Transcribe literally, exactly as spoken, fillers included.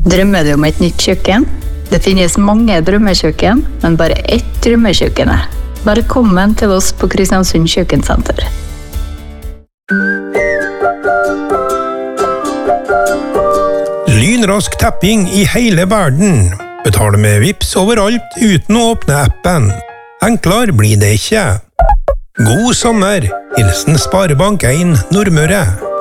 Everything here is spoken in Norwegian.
Drømmer du om et nytt kjøkken? Det finnes mange drømmekjøkken, men bare ett drømmekjøkken er. Velkommen til oss på Kristiansund Kjøkkensenter. Lynrask tapping i hele verden. Betale med Vips overalt uten å åpne appen. Enklere blir det ikke. God sommer! Hilsen Sparebank en Nordmøre.